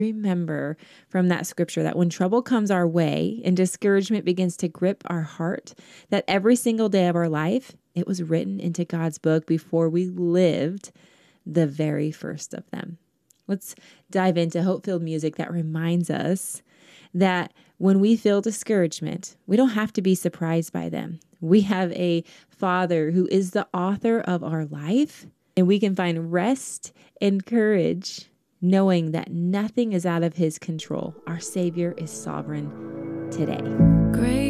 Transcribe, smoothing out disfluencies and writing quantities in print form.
Remember from that scripture that when trouble comes our way and discouragement begins to grip our heart, that every single day of our life, it was written into God's book before we lived the very first of them. Let's dive into hope-filled music that reminds us that when we feel discouragement, we don't have to be surprised by them. We have a Father who is the author of our life, and we can find rest and courage knowing that nothing is out of his control. Our Savior is sovereign today. Great